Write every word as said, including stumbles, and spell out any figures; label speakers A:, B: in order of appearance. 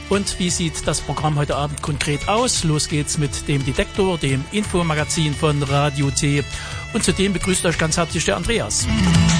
A: Und wie sieht das Programm heute Abend konkret aus? Los geht's mit dem Detektor, dem Infomagazin von Radio T. Und zudem begrüßt euch ganz herzlich der Andreas.